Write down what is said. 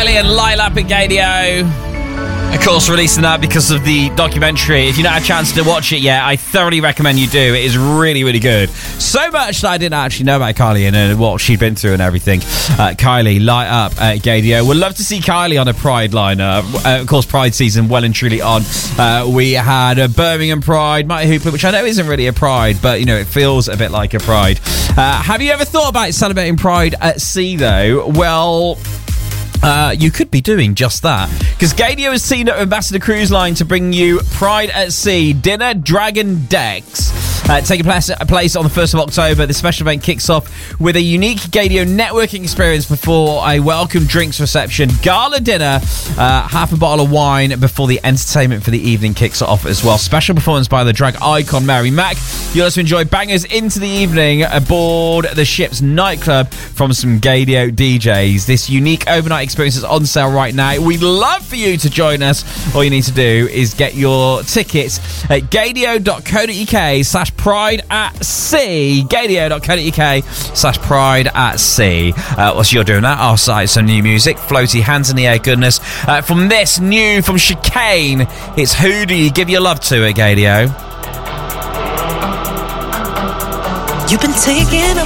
Kylie and Light Up at Gadio. Of course, releasing that because of the documentary. If you've not had a chance to watch it yet, I thoroughly recommend you do. It is really, really good. So much that I didn't actually know about Kylie and what she'd been through and everything. Kylie, Light Up at Gadio. We'd love to see Kylie on a Pride lineup. Of course, Pride season well and truly on. We had a Birmingham Pride, Mighty Hooper, which I know isn't really a Pride, but, you know, it feels a bit like a Pride. Have you ever thought about celebrating Pride at sea, though? Well... you could be doing just that, because Gadio has teamed up with Ambassador Cruise Line to bring you Pride at Sea Dinner Dragon Decks. Taking place on the 1st of October. The special event kicks off with a unique Gadio networking experience before a welcome drinks reception, gala dinner, half a bottle of wine before the entertainment for the evening kicks off as well. Special performance by the drag icon Mary Mack. You'll also enjoy bangers into the evening aboard the ship's nightclub from some Gadio DJs. This unique overnight experience is on sale right now. We'd love for you to join us. All you need to do is get your tickets at gadio.co.uk/Pride at Sea. Gadio.co.uk/Pride at Sea. Whilst you're doing that, I'll cite some new music. Floaty, Hands in the Air goodness. From this new from Chicane, it's Who Do You Give Your Love To at Gadio. You've been taking up